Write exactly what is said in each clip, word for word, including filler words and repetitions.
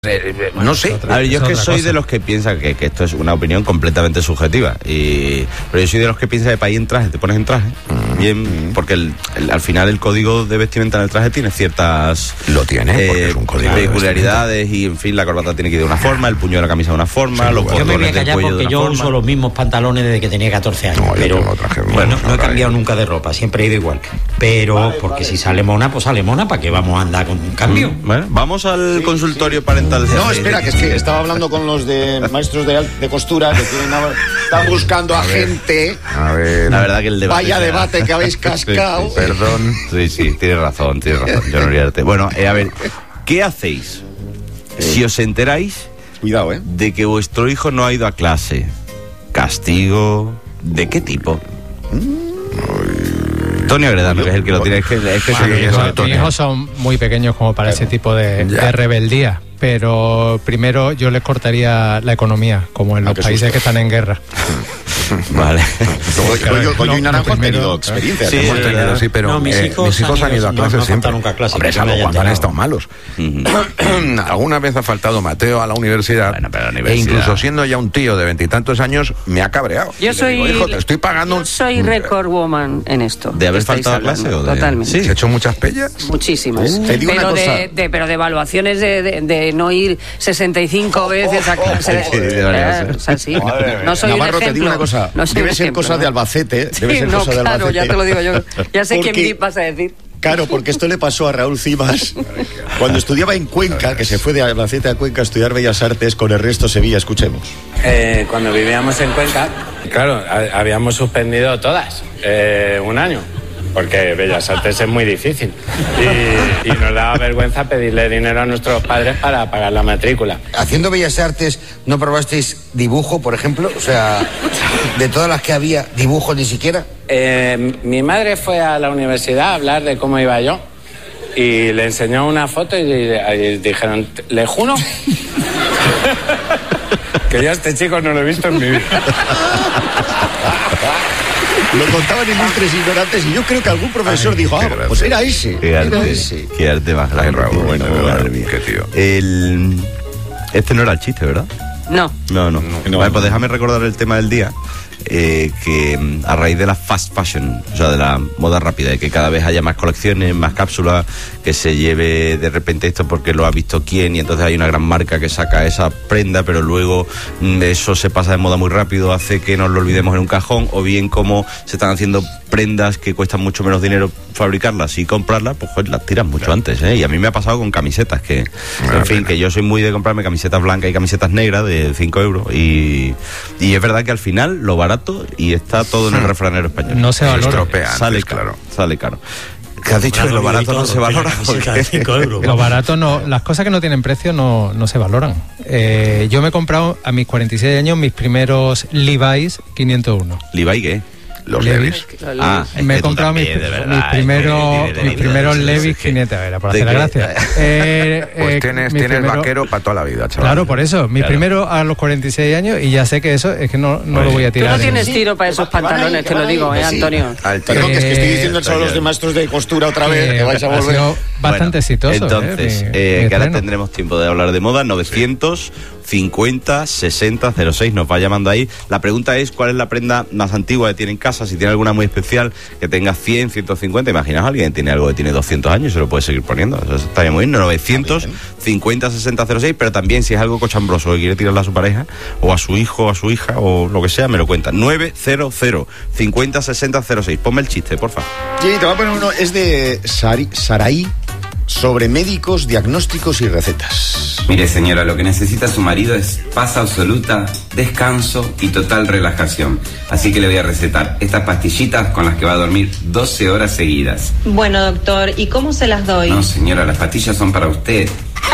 No sé. A ver, yo es que soy de los que piensa que, que esto es una opinión completamente subjetiva. Y, pero yo soy de los que piensa que para ir en traje, te pones en traje. Mm. Bien, porque el, el, al final el código de vestimenta en el traje tiene ciertas Lo tiene, eh, porque es un código peculiaridades y, en fin, la corbata tiene que ir de una forma, el puño de la camisa de una forma, sí, los bueno. botones Yo me voy a callar porque yo forma. uso los mismos pantalones desde que tenía catorce años. No, pero traje, bueno, no, no he cambiado nunca de ropa, siempre he ido igual. Pero, vale, porque vale. si sale mona, pues sale mona, ¿para qué vamos a andar con un cambio? Mm. Bueno, vamos al sí, consultorio sí. parental. No, espera, que es que estaba hablando con los de maestros de, de costura que tienen a, están buscando a, a gente. A ver, la verdad que el debate. Vaya sea... debate que habéis cascado. Sí, sí, perdón. Sí, sí, tienes razón, tienes razón, John Uriarte. Bueno, eh, a ver, ¿qué hacéis eh. si os enteráis Cuidado, ¿eh? de que vuestro hijo no ha ido a clase? ¿Castigo? ¿De qué tipo? Antonio Agredano, que es el que lo tiene. Es que, es que bueno, mis hijos, hijos son muy pequeños como para claro. ese tipo de, de rebeldía. Pero primero yo les cortaría la economía, como en los países susto. que están en guerra. Vale. Yo y Naranjo han tenido experiencia. Sí, hemos tenido, sí, pero no, mis, eh, hijos mis hijos han ido a clases no, no siempre. Nunca a clase, Hombre, salvo cuando han estado malos. Uh-huh. Alguna vez ha faltado Mateo a la universidad, bueno, pero la universidad. E incluso siendo ya un tío de veintitantos años, me ha cabreado. Yo soy, digo, hijo, te estoy pagando. Yo soy record woman en esto. ¿De haber faltado a clase o de...? Totalmente. ¿Sí? ¿Se ha hecho muchas pellas? Muchísimas. Uh, pero, de, de, pero de evaluaciones de, de, de no ir sesenta y cinco veces a clase. Sí, de verdad. O sea, sí. No soy Navarro, un ejemplo. te digo una cosa. No soy debe un ser ejemplo, cosa ¿no? de Albacete. Debe sí, ser no, cosa de claro, Albacete. ya te lo digo yo. Ya sé porque, quién vas a decir. Claro, porque esto le pasó a Raúl Cimas cuando estudiaba en Cuenca, que se fue de Albacete a Cuenca a estudiar Bellas Artes con Ernesto Sevilla. Escuchemos. Eh, cuando vivíamos en Cuenca, claro, habíamos suspendido todas eh, un año. Porque Bellas Artes es muy difícil y, y nos daba vergüenza pedirle dinero a nuestros padres para pagar la matrícula. Haciendo Bellas Artes, ¿no probasteis dibujo, por ejemplo? O sea, de todas las que había, dibujo ni siquiera. Eh, mi madre fue a la universidad a hablar de cómo iba yo y le enseñó una foto y, y dijeron, ¿le juro? Que yo a este chico no lo he visto en mi vida. Lo contaban ilustres ignorantes y yo creo que algún profesor Ay, dijo, ah, pues era ese. Qué arte, era ese. Qué arte más grande. Raúl, bueno, bueno, madre mía. Qué tío. El... Este no era el chiste, ¿verdad? No. No, no. no, vale, no pues no. déjame recordar el tema del día. Eh, que a raíz de la fast fashion, o sea, de la moda rápida, de que cada vez haya más colecciones, más cápsulas, que se lleve de repente esto porque lo ha visto quién y entonces hay una gran marca que saca esa prenda, pero luego eso se pasa de moda muy rápido, hace que nos lo olvidemos en un cajón, o bien como se están haciendo prendas que cuestan mucho menos dinero fabricarlas y comprarlas, pues joder, las tiras mucho claro. antes, ¿eh? Y a mí me ha pasado con camisetas, que en fin, pena. que yo soy muy de comprarme camisetas blancas y camisetas negras de cinco euros y, y es verdad que al final lo barato y está todo en el refranero español. No se valora. Estropean, sale claro. caro, sale caro. ¿Qué has dicho? Que lo barato no se valora. Lo barato no, las cosas que no tienen precio no, no se valoran. Eh, yo me he comprado a mis cuarenta y seis años mis primeros Levi's quinientos uno. ¿Levi qué? Los Levi's. Ah, me he comprado mis, verdad, mis primeros, es que mis primeros Levi's quinientos, era por hacer la gracia. Eh, pues eh, tienes, tienes primero, vaquero para toda la vida, chaval. Claro, por eso. Mis claro. primeros a los cuarenta y seis años y ya sé que eso es que no, no lo voy a tirar. Tú no tienes en... tiro para esos pantalones, te lo digo, ¿eh, Antonio? Sí. Perdón, que es que estoy diciendo eso a los de maestros de costura otra vez, eh, que vais a volver. Ha bastante bueno, exitoso. Entonces, eh, mi, eh, mi que ahora tendremos tiempo de hablar de moda. novecientos cincuenta sesenta cero seis nos va llamando ahí. La pregunta es cuál es la prenda más antigua que tiene en casa, si tiene alguna muy especial que tenga cien, ciento cincuenta. Imaginaos, alguien tiene algo que tiene doscientos años y se lo puede seguir poniendo. Eso estaría muy bien. novecientos cincuenta sesenta cero seis, pero también si es algo cochambroso que quiere tirarle a su pareja o a su hijo o a su hija o lo que sea, me lo cuenta. novecientos cincuenta sesenta cero seis. Ponme el chiste, porfa. Sí, te voy a poner uno. Es de Sari, Saraí, sobre médicos, diagnósticos y recetas. Mire, señora, lo que necesita su marido es paz absoluta, descanso y total relajación. Así que le voy a recetar estas pastillitas con las que va a dormir doce horas seguidas. Bueno, doctor, ¿y cómo se las doy? No, señora, las pastillas son para usted.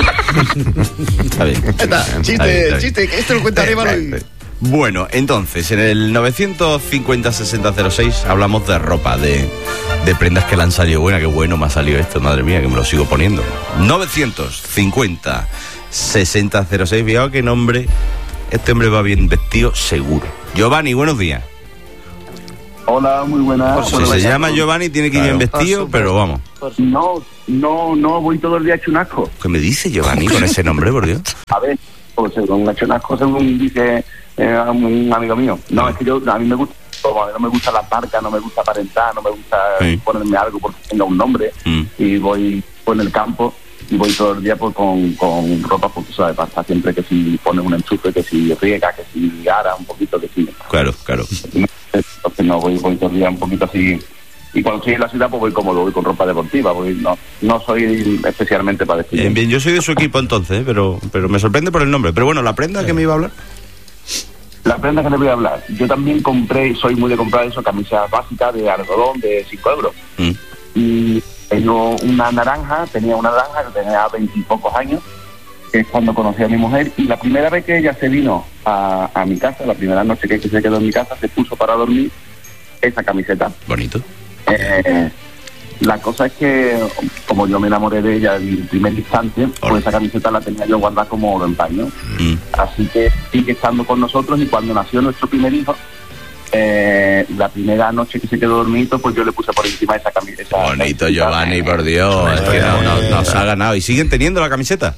Está bien. Está, chiste, está bien, está chiste, que esto lo cuenta Arévalo y... Bueno, entonces, en el novecientos cincuenta sesenta cero seis hablamos de ropa, de, de prendas que le han salido buena. Qué bueno me ha salido esto, madre mía, que me lo sigo poniendo. novecientos cincuenta sesenta cero seis, fijaos qué nombre. Este hombre va bien vestido, seguro. Giovanni, buenos días. Hola, muy buenas. Si se llama Giovanni tiene que ir bien vestido, pero vamos. No, no, no, voy todo el día hecho un asco. ¿Qué me dice Giovanni con ese nombre, por Dios? A ver, pues un hecho un asco según dice eh, un amigo mío. No, es que yo, a mí me gusta, como a mí no me gusta la marca, no me gusta aparentar, no me gusta sí. ponerme algo porque tenga un nombre. Mm. Y voy por el campo y voy todo el día pues, con, con ropa, porque sabes, pasa siempre que si pones un enchufe, que si riega, que si gara un poquito, que si... Claro, claro. Entonces no, voy, voy todo el día un poquito así... Y cuando estoy en la ciudad, pues voy cómodo, voy con ropa deportiva, voy, no, no soy especialmente para vestir. Bien, bien, yo soy de su equipo entonces, pero, pero me sorprende por el nombre. Pero bueno, ¿la prenda que me iba a hablar? La prenda que le voy a hablar. Yo también compré, soy muy de comprar eso, camisas básicas de algodón de cinco euros. Mm. Y tengo una naranja, tenía una naranja que tenía veintipocos años, que es cuando conocí a mi mujer, y la primera vez que ella se vino a, a mi casa, la primera noche que se quedó en mi casa, se puso para dormir esa camiseta. Bonito. Eh, la cosa es que, como yo me enamoré de ella en el primer instante, pues oh. esa camiseta la tenía yo guardada como oro en paño. Mm. Así que sigue estando con nosotros, y cuando nació nuestro primer hijo, eh, la primera noche que se quedó dormido, pues yo le puse por encima esa camiseta. Bonito, Giovanni, por Dios, es que no, no, nos ha ganado. ¿Y siguen teniendo la camiseta?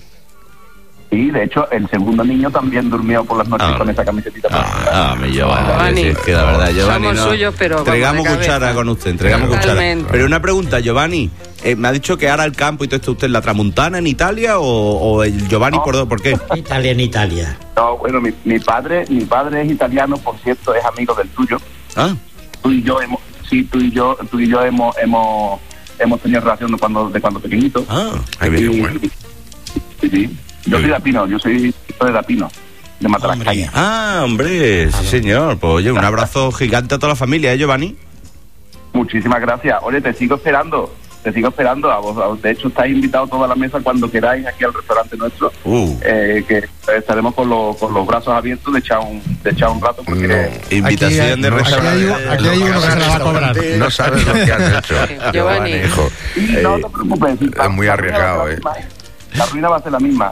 Sí, de hecho, el segundo niño también durmió por las noches ah, con esa camisetita. Ah, ah mi Giovanni. Es que la verdad, Giovanni, somos no. suyos, pero entregamos cuchara con usted, entregamos cuchara. Pero una pregunta, Giovanni, eh, me ha dicho que ahora el campo y todo esto, ¿usted en la Tramuntana en Italia o, o el Giovanni no. por, por qué? Italia en Italia. No, bueno, mi, mi padre, mi padre es italiano, por cierto, es amigo del tuyo. Ah. Tú y yo hemos, sí, tú y yo, tú y yo hemos, hemos, hemos tenido relación de cuando, de cuando pequeñito. Ah, qué bien, bueno. Sí, sí. Yo soy de Apino, yo soy de Apino, de Matarascaña. Ah, hombre, sí señor. Pues oye, un abrazo gigante a toda la familia, ¿eh, Giovanni? Muchísimas gracias. Oye, te sigo esperando, te sigo esperando. A vos, de hecho, estáis invitados toda la mesa cuando queráis aquí al restaurante nuestro, uh. eh, que estaremos con los, con los brazos abiertos de echar un, de echar un rato. Porque no. Invitación aquí, de no, restaurante. Aquí hay, aquí hay uno que se la va a cobrar. No sabes lo que has hecho, Giovanni, hijo. Eh, no te preocupes. Es muy arriesgado, eh. La ruina va a ser la misma.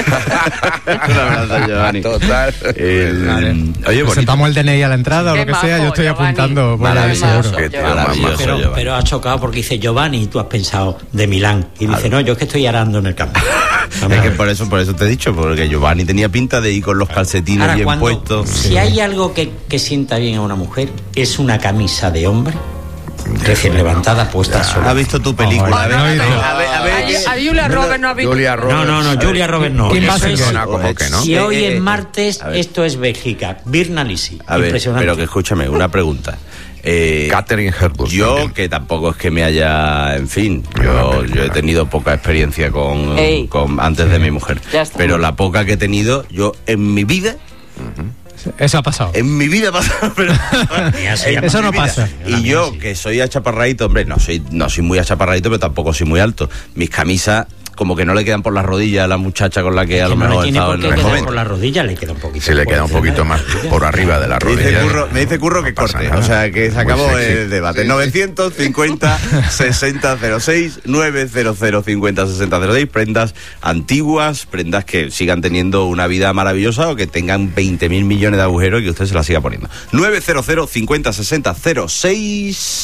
Un abrazo, Giovanni. Total. El, vale. Oye, presentamos el D N I a la entrada o lo que majo, sea. Yo estoy Giovanni. apuntando. Maravilloso. Maravilloso, pero, pero ha chocado porque dice Giovanni y tú has pensado de Milán. Y dice, no, yo es que estoy arando en el campo. Es que por eso, por eso te he dicho, porque Giovanni tenía pinta de ir con los calcetines Ahora, bien cuando, puestos. Si hay algo que, que sienta bien a una mujer, es una camisa de hombre recién levantada, puesta sola. ¿Has visto tu película? Oh, a ver, a ver, a ver, a ver, a Julia Roberts no ha visto. Julia Roberts. No, no, no, Julia Roberts no. ¿Quién va a ser? Como que no. Si hoy Eh, eh, es martes, esto es Bélgica. Birna Lisi. A ver, impresionante. pero que escúchame, una pregunta. Eh, Catherine Hepburn. Yo, también. que tampoco es que me haya, en fin, yo, yo he tenido poca experiencia con, Ey. con antes de mi mujer. Ya está. Pero la poca que he tenido, yo en mi vida, Eso ha pasado. en mi vida ha pasado, pero en Eso mi no vida. pasa. Y yo, que soy achaparradito, hombre, no soy, no soy muy achaparradito, pero tampoco soy muy alto. Mis camisas como que no le quedan por las rodillas a la muchacha con la que a lo no mejor le he tiene estado por en qué el quedar momento. por la rodilla, le queda un poquito. Se le queda un poquito más por arriba de la Me dice rodilla. Curro, me dice Curro que pasa corte, nada. o sea que se Muy acabó sexy. el debate. Sí, novecientos cincuenta sesenta cero seis novecientos cincuenta sesenta cero seis, prendas antiguas, prendas que sigan teniendo una vida maravillosa o que tengan veinte mil millones de agujeros y que usted se las siga poniendo. novecientos cincuenta sesenta cero seis.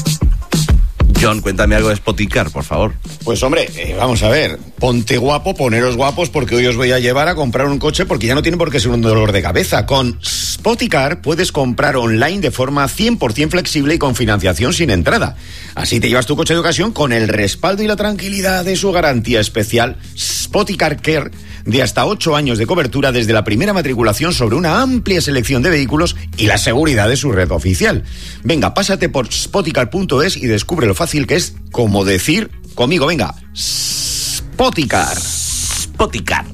John, cuéntame algo de Spoticar, por favor. Pues hombre, eh, vamos a ver, ponte guapo, poneros guapos, porque hoy os voy a llevar a comprar un coche porque ya no tiene por qué ser un dolor de cabeza. Con Spoticar puedes comprar online de forma cien por ciento flexible y con financiación sin entrada. Así te llevas tu coche de ocasión con el respaldo y la tranquilidad de su garantía especial Spoticar Care, de hasta ocho años de cobertura desde la primera matriculación sobre una amplia selección de vehículos y la seguridad de su red oficial. Venga, pásate por spoticar punto es y descubre lo fácil que es como decir conmigo, venga, Spoticar. Spoticar.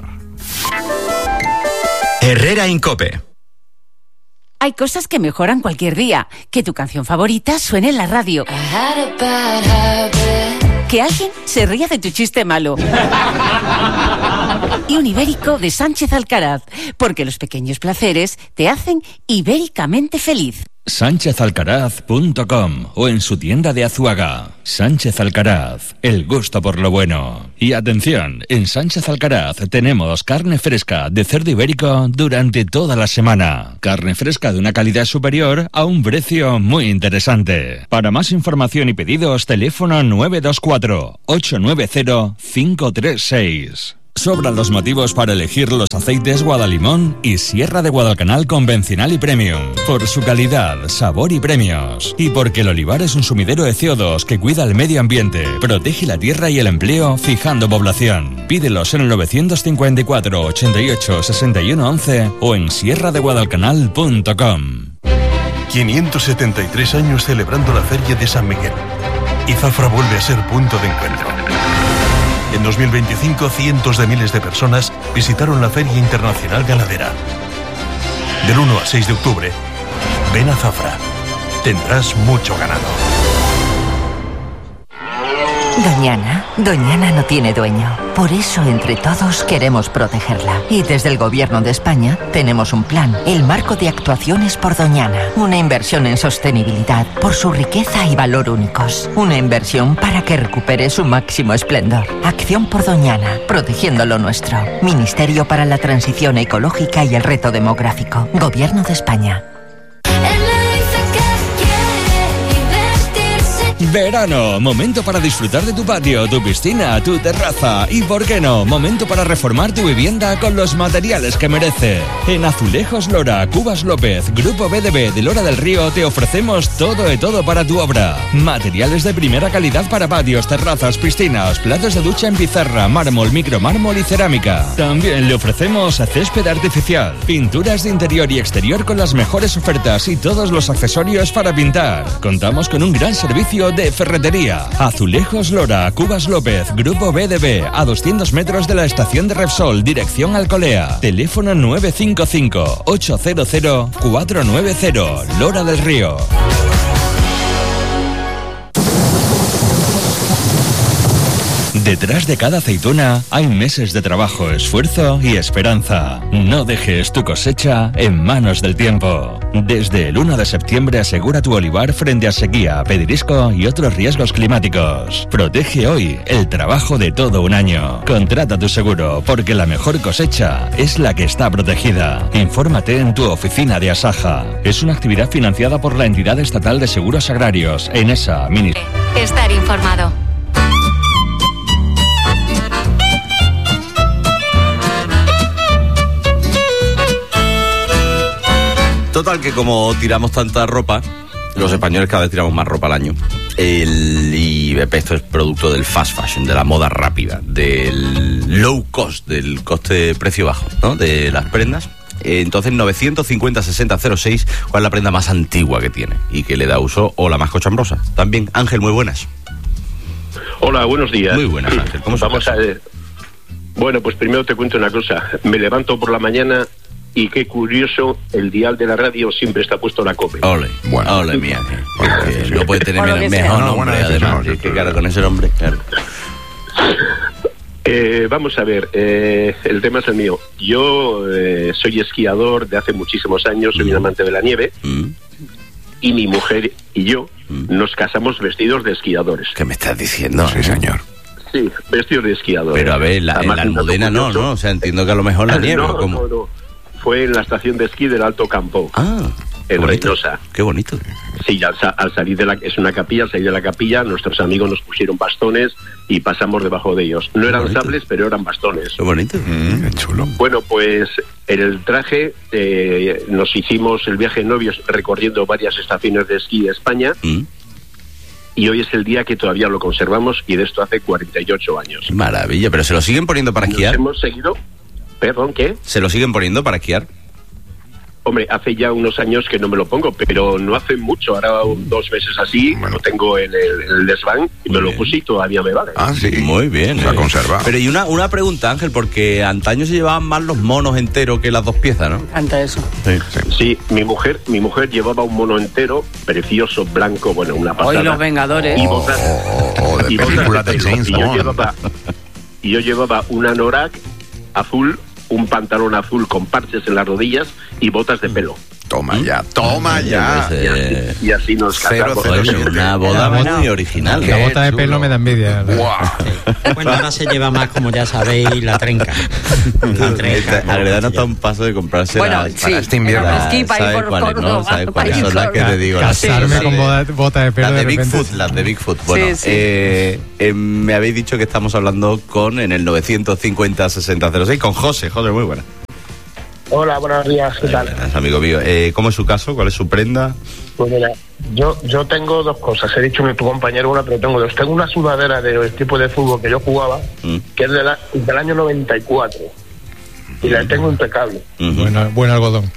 Herrera Incope. Hay cosas que mejoran cualquier día. Que tu canción favorita suene en la radio. Que alguien se ría de tu chiste malo. Y un ibérico de Sánchez Alcaraz, porque los pequeños placeres te hacen ibéricamente feliz. sánchez alcaraz punto com o en su tienda de Azuaga. Sánchez Alcaraz, el gusto por lo bueno. Y atención, en Sánchez Alcaraz tenemos carne fresca de cerdo ibérico durante toda la semana. Carne fresca de una calidad superior a un precio muy interesante. Para más información y pedidos, teléfono nueve dos cuatro, ocho nueve cero, cinco tres seis. Sobran los motivos para elegir los aceites Guadalimón y Sierra de Guadalcanal convencional y premium. Por su calidad, sabor y premios. Y porque el olivar es un sumidero de C O dos que cuida el medio ambiente, protege la tierra y el empleo, fijando población. Pídelos en el novecientos cincuenta y cuatro, ochenta y ocho, sesenta y uno once o en sierra de guadalcanal punto com. quinientos setenta y tres años celebrando la Feria de San Miguel. Y Zafra vuelve a ser punto de encuentro. En dos mil veinticinco, cientos de miles de personas visitaron la Feria Internacional Ganadera. Del uno al seis de octubre, ven a Zafra. Tendrás mucho ganado. Doñana, Doñana no tiene dueño. Por eso, entre todos, queremos protegerla. Y desde el Gobierno de España tenemos un plan, el Marco de Actuaciones por Doñana. Una inversión en sostenibilidad por su riqueza y valor únicos. Una inversión para que recupere su máximo esplendor. Acción por Doñana, protegiendo lo nuestro. Ministerio para la Transición Ecológica y el Reto Demográfico. Gobierno de España. Verano, momento para disfrutar de tu patio, tu piscina, tu terraza y, ¿por qué no?, momento para reformar tu vivienda con los materiales que merece. En Azulejos Lora, Cubas López, Grupo B D B de Lora del Río te ofrecemos todo de todo para tu obra. Materiales de primera calidad para patios, terrazas, piscinas, platos de ducha en pizarra, mármol, micromármol y cerámica. También le ofrecemos césped artificial, pinturas de interior y exterior con las mejores ofertas y todos los accesorios para pintar. Contamos con un gran servicio de ferretería. Azulejos Lora, Cubas López, Grupo B D B, a doscientos metros de la estación de Repsol, dirección Alcolea. Teléfono nueve cinco cinco, ocho cero cero, cuatro nueve cero, Lora del Río. Detrás de cada aceituna hay meses de trabajo, esfuerzo y esperanza. No dejes tu cosecha en manos del tiempo. Desde el uno de septiembre asegura tu olivar frente a sequía, pedrisco y otros riesgos climáticos. Protege hoy el trabajo de todo un año. Contrata tu seguro, porque la mejor cosecha es la que está protegida. Infórmate en tu oficina de Asaja. Es una actividad financiada por la Entidad Estatal de Seguros Agrarios, ENESA. Mini. Estar informado. Total, que como tiramos tanta ropa, los españoles cada vez tiramos más ropa al año. El, y esto es producto del fast fashion, de la moda rápida, del low cost, del coste precio bajo, ¿no?, de las prendas. Entonces, novecientos cincuenta, sesenta, cero seis, ¿cuál es la prenda más antigua que tiene y que le da uso, o la más cochambrosa? También, Ángel, muy buenas. Hola, buenos días. Muy buenas, Ángel. ¿Cómo Vamos a ver. Bueno, pues primero te cuento una cosa. Me levanto por la mañana y qué curioso, el dial de la radio siempre está puesto la COPE. Ole, bueno, ole, mía. Que no puede tener menos, mejor no, nombre, bueno, además. Es que claro, con ese nombre, claro. Eh, vamos a ver, eh, el tema es el mío. Yo eh, soy esquiador de hace muchísimos años, soy mm. un amante de la nieve, mm. y mi mujer y yo mm. nos casamos vestidos de esquiadores. ¿Qué me estás diciendo? Sí, señor. Sí, vestidos de esquiador. Pero a ver, la, la Almudena no, ¿no? O sea, entiendo que a lo mejor la nieve. No, ¿cómo? no, no. Fue en la estación de esquí del Alto Campo. Ah, en Reynosa. Qué bonito. Sí, al, al salir de la... Es una capilla, al salir de la capilla, nuestros amigos nos pusieron bastones y pasamos debajo de ellos. No eran sables, pero eran bastones. Qué bonito. Mm, qué chulo. Bueno, pues en el traje eh, nos hicimos el viaje en novios recorriendo varias estaciones de esquí de España. Mm. Y hoy es el día que todavía lo conservamos, y de esto hace cuarenta y ocho años. Maravilla, pero ¿se lo siguen poniendo para esquiar? Nos hemos seguido... Perdón, ¿qué? ¿Se lo siguen poniendo para esquiar? Hombre, hace ya unos años que no me lo pongo, pero no hace mucho, ahora un, dos meses así, me lo tengo en el, en el desván y me lo puse y todavía me vale. Ah, sí. Muy bien. Se ha conservado. Pero y una, una pregunta, Ángel, porque antaño se llevaban más los monos enteros que las dos piezas, ¿no? Ante eso. Sí, sí. sí, mi mujer mi mujer llevaba un mono entero, precioso, blanco, bueno, una pasada. Hoy los Vengadores. Y botas, oh, oh, de y película de, de James y yo llevaba Y yo llevaba una anorak azul, un pantalón azul con parches en las rodillas y botas de pelo. Toma ya, toma ya. Y así, y así nos casamos. Una boda muy original. La bota de pelo me da envidia. Bueno, ahora se lleva más, como ya sabéis, la trenca. La trenca. Agreda no está a un paso de comprarse bueno, la, sí, para este invierno. ¿Sabes ¿Sabes cuáles, no? ¿Sabes cuáles son las que te digo? Casarme sí, con boda, bota de pelo. Las de, de Bigfoot, las de Bigfoot. Bueno, sí, sí. Eh, eh, me habéis dicho que estamos hablando con, en el novecientos cincuenta sesenta cero seis, con José. José, muy buena. Hola, buenos días, ¿qué tal? Buenas, amigo mío. Eh, ¿Cómo es su caso? ¿Cuál es su prenda? Pues mira, yo yo tengo dos cosas. He dicho a mi compañero una, pero tengo dos. Tengo una sudadera del tipo de fútbol que yo jugaba, mm. que es de la, del año noventa y cuatro. Y la tengo impecable. Uh-huh. Bueno, buen algodón.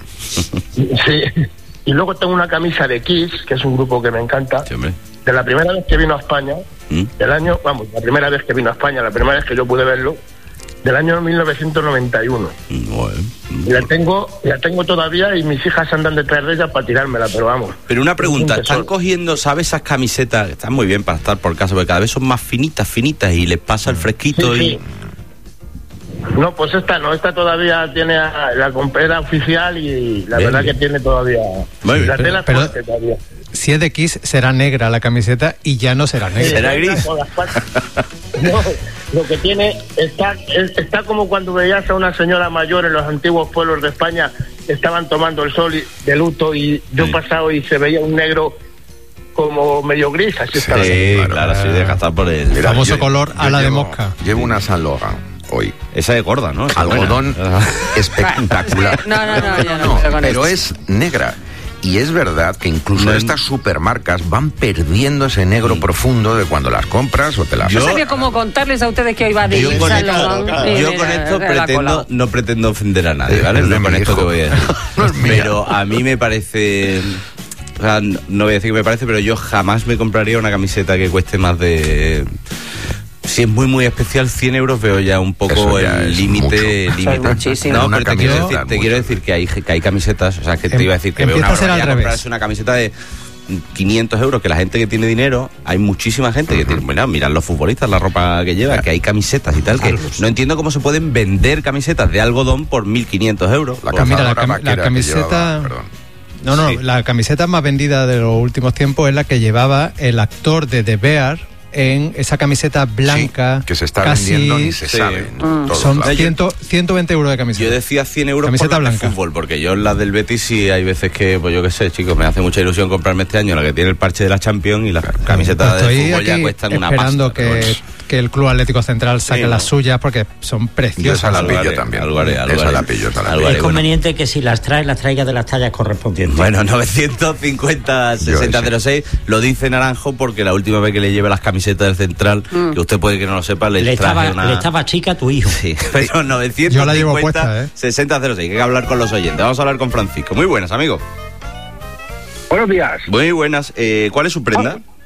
Sí. Y luego tengo una camisa de Kiss, que es un grupo que me encanta. Sí, hombre. De la primera vez que vino a España, ¿Mm? del año, vamos, la primera vez que vino a España, la primera vez que yo pude verlo, del año mil novecientos noventa y uno. Bueno, y la tengo, la tengo todavía y mis hijas andan detrás de ella para tirármela, pero vamos. Pero una pregunta, ¿están cogiendo, sabes, esas camisetas que están muy bien para estar por casa, porque cada vez son más finitas, finitas y les pasa el fresquito sí, y... Sí. No, pues esta no, esta todavía tiene la compera oficial y la bien, verdad bien. que tiene todavía... Muy bien. La tela pero, fuerte todavía. Si es de Kiss, será negra la camiseta y ya no será negra. ¿Será gris? No, lo que tiene está está como cuando veías a una señora mayor en los antiguos pueblos de España, estaban tomando el sol de luto y yo sí. pasado y se veía un negro como medio gris, así sí, claro, claro, sí, de gastar por el... el famoso yo, color yo ala llevo, de mosca. Llevo una Saint Laurent hoy. Esa es gorda, ¿no? Esa algodón espectacular. No, no, no, no, no, no pero es negra. Y es verdad que incluso no, estas supermarcas van perdiendo ese negro mm. profundo de cuando las compras o te las... Yo no sabía cómo contarles a ustedes que hoy va de Yo con Saint esto, Laurent, yo con esto pretendo, no pretendo ofender a nadie, ¿vale? No con esto que voy a decir. No es pero a mí me parece... O sea, no voy a decir que me parece, pero yo jamás me compraría una camiseta que cueste más de... Si es muy muy especial, cien euros veo ya un poco ya el límite. No, pero te, quiero decir, te quiero decir que hay, que hay camisetas, o sea, que te iba a decir que veo una barbaridad comprarse una camiseta de quinientos euros, que la gente que tiene dinero, hay muchísima gente uh-huh. que tiene, bueno, mirad los futbolistas, la ropa que lleva, que hay camisetas y tal, que no entiendo cómo se pueden vender camisetas de algodón por mil quinientos euros. La, pues mira, la, cam- la camiseta... Llevaba, no, no, sí. La camiseta más vendida de los últimos tiempos es la que llevaba el actor de The Bear, en esa camiseta blanca sí, que se está casi, vendiendo ni se sí. sabe. Mm. Son cien, ciento veinte euros de camiseta. Yo decía cien euros camiseta por la blanca. De fútbol, porque yo en la del Betis sí hay veces que, pues yo qué sé, chicos, me hace mucha ilusión comprarme este año la que tiene el parche de la Champions y las camisetas Estoy de fútbol ya cuestan una pasta. Esperando que, bueno. que el Club Atlético Central saque sí, ¿no? las suyas porque son preciosas. Yo esa la pillo también. Algaré, Algaré, esa la pillo, esa la pillo. Es conveniente bueno. que si las traes, las traigas de las tallas correspondientes. Bueno, novecientos cincuenta sesenta cero seis lo dice Naranjo porque la última vez que le lleve las camisetas del Central, mm. que usted puede que no lo sepa, le, le, traje estaba, una... le estaba chica a tu hijo. Sí, pero novecientos cincuenta sesenta cero seis, ¿eh? Que hay que hablar con los oyentes. Vamos a hablar con Francisco. Muy buenas, amigo. Buenos días. Muy buenas. Eh, ¿Cuál es su prenda? Ah.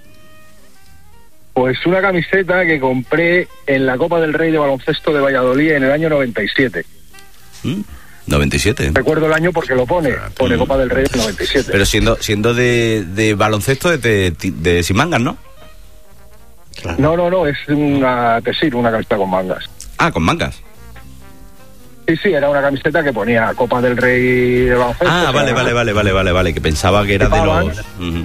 Pues una camiseta que compré en la Copa del Rey de baloncesto de Valladolid en el año noventa y siete. ¿Mm? noventa y siete. Recuerdo el año porque lo pone, pone mm. Copa del Rey del noventa y siete. Pero siendo siendo de, de baloncesto de, de, de sin mangas, ¿no? Claro. No, no, no, es una tesir, una camiseta con mangas. Ah, con mangas. Sí, sí, era una camiseta que ponía Copa del Rey de baloncesto. Ah, vale, vale, vale, vale, vale, vale, que pensaba que era de los... Uh-huh.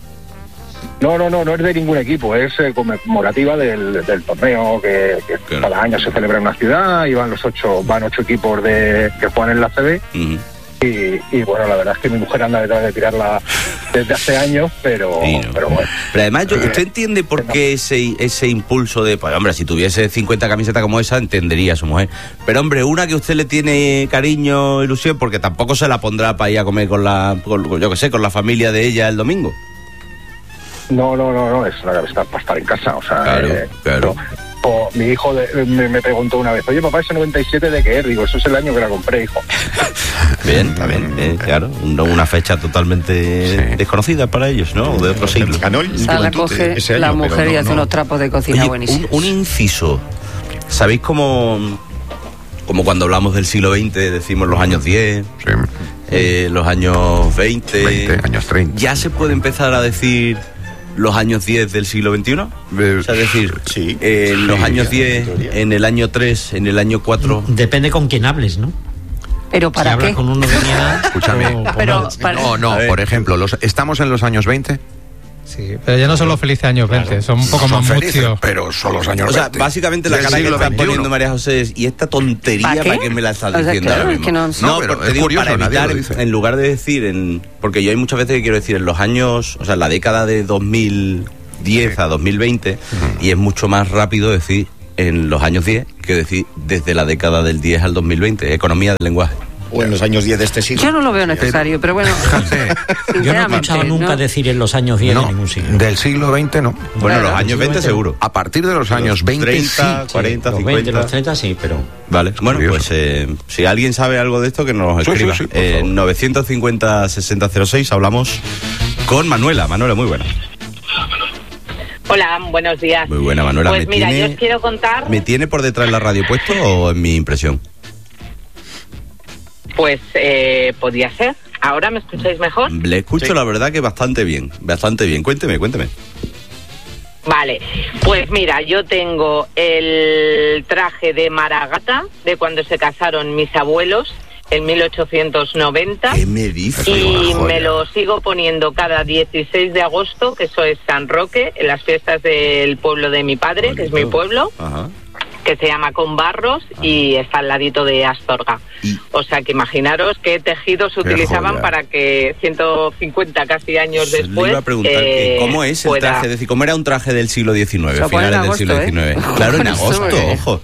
No, no, no, no es de ningún equipo, es eh, conmemorativa del, del torneo que, que claro. cada año se celebra en una ciudad y van los ocho, van ocho equipos de que juegan en la C B. Uh-huh. Y, y bueno, la verdad es que mi mujer anda detrás de tirarla desde hace años, pero, sí, no. pero bueno. Pero además, yo, ¿usted entiende por qué ese, ese impulso de, pues hombre, si tuviese cincuenta camisetas como esa, entendería a su mujer? Pero hombre, una que usted le tiene cariño, ilusión, porque tampoco se la pondrá para ir a comer con la, con, yo qué sé, con la familia de ella el domingo. No, no, no, no, es una camiseta para estar en casa, o sea... Claro, eh, claro. No. O mi hijo de, me, me preguntó una vez, oye papá, ese noventa y siete de qué es, digo, eso es el año que la compré, hijo. Bien, está bien, eh, claro, una, una fecha totalmente sí. desconocida para ellos, ¿no? De otro siglo. Ganó el o sea, la coge año, la mujer no, y hace no. unos trapos de cocina Oye, buenísimos. Un, un inciso, ¿sabéis cómo, como cuando hablamos del siglo veinte, decimos los años diez, sí. eh, los años veinte, veinte, años treinta? Ya se puede empezar a decir... los años diez del siglo veintiuno, o sea, es decir, sí, eh, en sí, los años sí, diez, en, en el año tres, en el año cuatro... Depende con quién hables, ¿no? ¿Pero para si qué? hablas con uno de mi edad, Escúchame. o- Pero, o- para- No, no, por ejemplo, los, ¿estamos en los años veinte? Sí, pero ya no son los felices años veinte, son un poco Son más felices, mustios. pero son los años O sea, veinte. básicamente la Del cara que siglo está veintiuno. poniendo María José es, ¿y esta tontería ¿Para qué? para qué me la estás O sea, diciendo claro, ahora es mismo? que no- No, pero porque es digo, curioso, para nadie evitar, lo dice. en lugar de decir, en, porque yo hay muchas veces que quiero decir en los años, o sea, en la década de dos mil diez a dos mil veinte, y es mucho más rápido decir en los años diez que decir desde la década del diez al dos mil veinte, economía del lenguaje. O en los años diez de este siglo. Yo no lo veo necesario, pero bueno. Yo no he sinceramente, escuchado nunca ¿no? decir en los años diez No, de ningún siglo. del siglo veinte no. Bueno, Claro. los años veinte seguro. A partir de los años veinte, treinta, sí. cuarenta, Los cincuenta. veinte, los treinta sí, pero... Vale, bueno, curioso. pues eh, si alguien sabe algo de esto, que nos Sí, escriba. sí, sí, por Eh, favor. novecientos cincuenta, sesenta cero seis, hablamos con Manuela. Manuela, muy buena. Hola, buenos días. Muy buena, Manuela. Pues ¿Me mira, tiene- yo os quiero contar, ¿Me tiene por detrás la radio puesto o en mi impresión? pues eh, podía ser. ¿Ahora me escucháis mejor? Le escucho la verdad que bastante bien, bastante bien. Cuénteme, cuénteme. Vale, pues mira, yo tengo el traje de Maragata de cuando se casaron mis abuelos en mil ochocientos noventa. ¿Qué me dice? Y me lo sigo poniendo cada dieciséis de agosto, que eso es San Roque, en las fiestas del pueblo de mi padre, que es mi pueblo, Ajá. que se llama Conbarros y está al ladito de Astorga. O sea que imaginaros qué tejidos utilizaban joya. para que ciento cincuenta casi años Le después... iba a preguntar eh, que cómo es el pueda- traje, es decir, cómo era un traje del siglo diecinueve, Se lo pone en finales del siglo agosto, ¿eh? diecinueve. Claro, en Por eso, agosto, eh. ojo.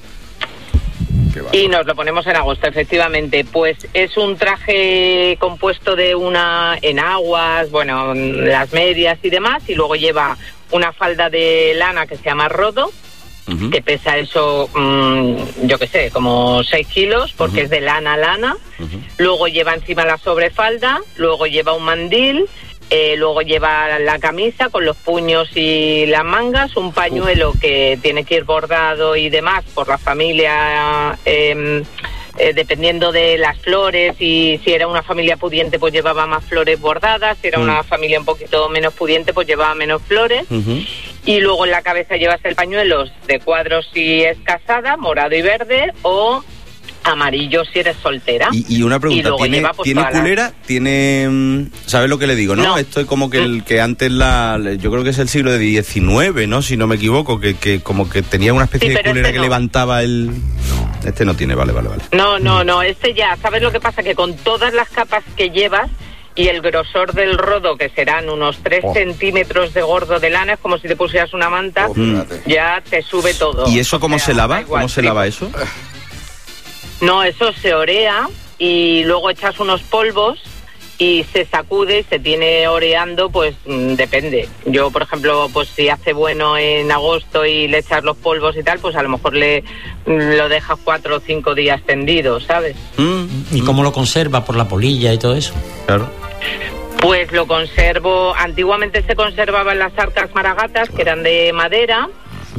Y nos lo ponemos en agosto, efectivamente. Pues es un traje compuesto de una enaguas, bueno, las medias y demás, y luego lleva una falda de lana que se llama rodo, que pesa eso, mmm, yo qué sé, como seis kilos, porque es de lana a lana. Luego lleva encima la sobrefalda, luego lleva un mandil, eh, luego lleva la camisa con los puños y las mangas, un pañuelo que tiene que ir bordado y demás por la familia, eh, eh, dependiendo de las flores, y si era una familia pudiente pues llevaba más flores bordadas, si era Mm. una familia un poquito menos pudiente pues llevaba menos flores. Y luego en la cabeza llevas el pañuelo de cuadros si es casada, morado y verde, o amarillo si eres soltera. Y, y una Y pregunta, luego ¿tiene, lleva, pues, ¿tiene todas las- culera? ¿Tiene... mm, ¿Sabes lo que le digo, no? No. Esto es como que el que antes la... Yo creo que es el siglo diecinueve, ¿no? Si no me equivoco, que, que como que tenía una especie Sí, de pero culera este que no. levantaba el... No, este no tiene, vale, vale, vale. No, no, no, este ya, ¿sabes lo que pasa? Que con todas las capas que llevas y el grosor del rodo, que serán unos tres Oh. centímetros de gordo de lana, es como si te pusieras una manta, Mm. ya te sube todo. ¿Y eso cómo O sea, se da lava? igual, ¿Cómo se sí. lava eso? No, eso se orea y luego echas unos polvos y se sacude y se tiene oreando, pues mm, depende. Yo, por ejemplo, pues si hace bueno en agosto y le echas los polvos y tal, pues a lo mejor le mm, lo dejas cuatro o cinco días tendido, ¿sabes? ¿Y cómo lo conserva por la polilla y todo eso? Claro. Pues lo conservo, antiguamente se conservaban las arcas maragatas, que eran de madera,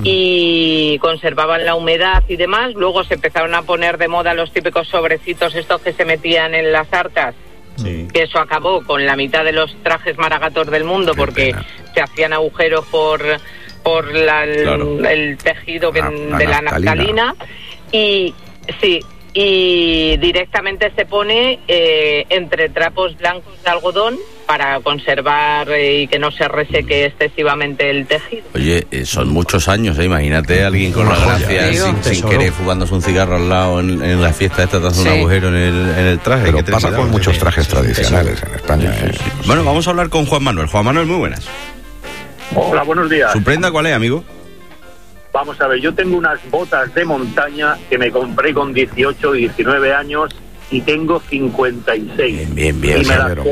y conservaban la humedad y demás. Luego se empezaron a poner de moda los típicos sobrecitos estos que se metían en las arcas, que eso acabó con la mitad de los trajes maragatos del mundo, porque se hacían agujeros por por la- el, Claro. el tejido que- La- la de la naftalina. naftalina. Y sí, y directamente se pone eh, entre trapos blancos de algodón para conservar eh, y que no se reseque excesivamente el tejido. Oye, eh, son muchos años, ¿eh? Imagínate a alguien con la gracia Digo. sin, sin Tesoro. querer fumándose un cigarro al lado en, en la fiesta esta, te hace un Sí. agujero en el, en el traje. Pero ¿Qué te pasa cuidado? con muchos trajes tradicionales en España. ¿eh? Bueno, vamos a hablar con Juan Manuel. Juan Manuel, muy buenas. Hola, buenos días. ¿Su prenda cuál es, amigo? Vamos a ver, yo tengo unas botas de montaña que me compré con dieciocho, diecinueve años y tengo cincuenta y seis. Bien, y me las,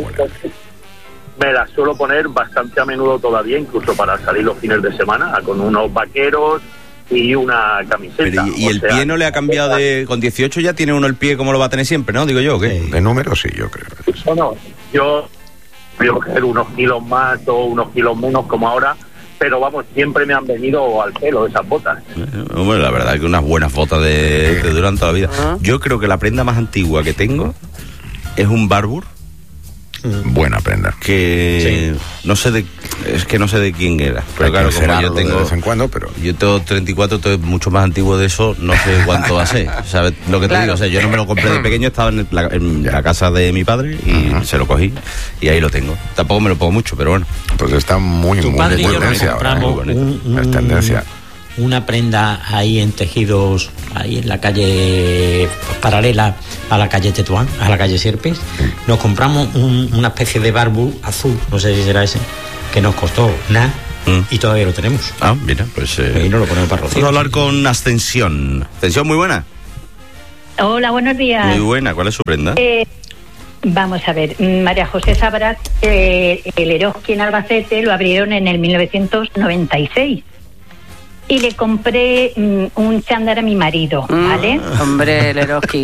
me las suelo poner bastante a menudo todavía, incluso para salir los fines de semana, con unos vaqueros y una camiseta. Pero, ¿y, y O el sea, pie no le ha cambiado de... Con dieciocho ya tiene uno el pie como lo va a tener siempre, ¿no? Digo yo, ¿o qué? De número sí, yo creo. Bueno, yo voy a coger unos kilos más o unos kilos menos como ahora, pero vamos, siempre me han venido al pelo esas botas. Hombre, la verdad es que unas buenas botas de, te duran toda la vida. Yo creo que la prenda más antigua que tengo es un Barbour Buena prenda. Que sí. no sé de... Es que no sé de quién era. Pero Hay claro, que como yo de tengo... vez en cuando, pero... Yo tengo treinta y cuatro, entonces mucho más antiguo de eso, no sé cuánto va a ser. ¿Sabes lo que te Claro. digo? O sea, yo no me lo compré de pequeño, estaba en la, en la casa de mi padre y uh-huh. se lo cogí y ahí lo tengo. Tampoco me lo pongo mucho, pero bueno. Pues está muy, muy, muy tendencia ahora. Compramos Muy bonito. un- un- Es tendencia. una prenda ahí en tejidos, ahí en la calle paralela a la calle Tetuán, a la calle Sierpes. Nos compramos un- una especie de barbu azul, no sé si será ese, que nos costó nada mm. y todavía lo tenemos. Ah, mira, pues... Eh, y no lo ponemos para Rocío. Vamos a hablar con Ascensión. Ascensión, muy buena. Hola, buenos días. Muy buena, ¿cuál es su prenda? Eh, vamos a ver, María José sabrás que el Eroski en Albacete lo abrieron en el mil novecientos noventa y seis. Y le compré mm, un chándal a mi marido, ¿vale? Mm, hombre, el Eroski.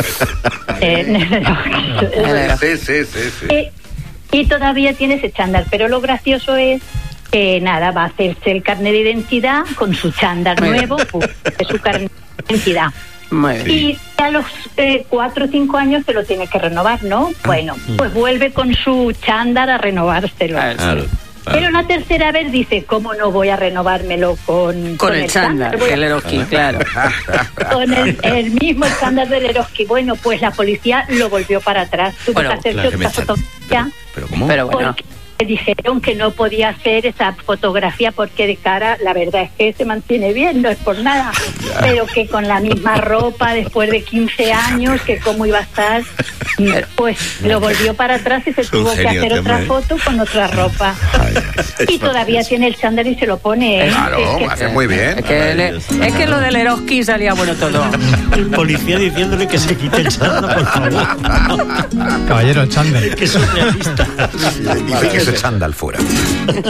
Eh, Sí, sí, sí, sí. Eh, y todavía tiene ese chándal, pero lo gracioso es que nada, va a hacerse el carnet de identidad con su chándal Muy nuevo, pues, de su carnet de identidad. Muy bien. Y a los eh, cuatro o cinco años se lo tiene que renovar, ¿no? Bueno, pues vuelve con su chándal a renovárselo. Claro. Pero la tercera vez dice, ¿cómo no voy a renovármelo con, Con el chándal, Voy a- el Eroski, claro. Con el, el mismo chándal del Eroski. Bueno, pues la policía lo volvió para atrás. Tuvo Bueno, que hacerse claro, que me otra está- fotografía. ¿Pero cómo? Pero bueno. Porque le dijeron que no podía hacer esa fotografía porque de cara, la verdad es que se mantiene bien, no es por nada, pero que con la misma ropa después de quince años, que cómo iba a estar, pues lo volvió para atrás y se Es un tuvo que genio hacer este otra hombre. foto con otra ropa. Y todavía tiene el chándal y se lo pone. ¿eh? Claro, Es que- hace muy bien. Es que, le- es que lo del Eroski salía bueno todo. El policía diciéndole que se quite el chándal, por favor. Caballero, el chándal. Que es surrealista. Dice que se chándal fuera.